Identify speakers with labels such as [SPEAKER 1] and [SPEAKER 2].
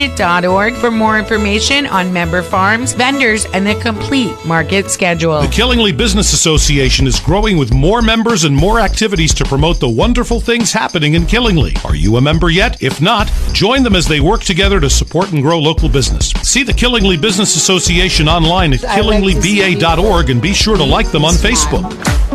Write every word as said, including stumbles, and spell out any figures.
[SPEAKER 1] dot org for more information on member farms, vendors, and the complete market schedule.
[SPEAKER 2] The Killingly Business Association is growing with more members and more activities to promote the wonderful things happening in Killingly. Are you a member yet? If not, join them as they work together to support and grow local business. See the Killingly Business Association online at killingly b a dot org and be sure to like them on Facebook.